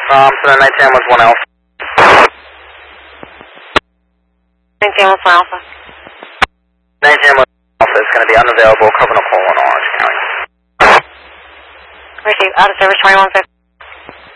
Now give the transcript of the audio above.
So the 19 was 1 Alpha. 19 was 1 Alpha. 19 was Alpha is going to be unavailable, covering a call in Orange County. Receive, out of service 2150.